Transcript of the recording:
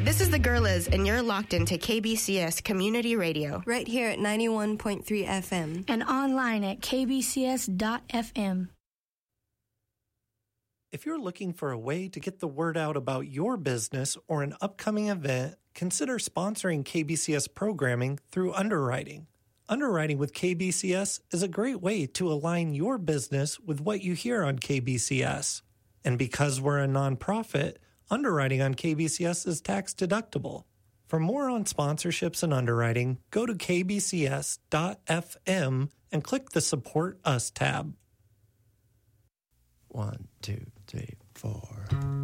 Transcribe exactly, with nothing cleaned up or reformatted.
This is the Girlas, and you're locked into K B C S Community Radio. Right here at ninety-one point three F M. And online at k b c s dot f m. If you're looking for a way to get the word out about your business or an upcoming event, consider sponsoring K B C S programming through underwriting. Underwriting with K B C S is a great way to align your business with what you hear on K B C S. And because we're a nonprofit, underwriting on K B C S is tax deductible. For more on sponsorships and underwriting, go to k b c s dot f m and click the Support Us tab. One, two, three, four.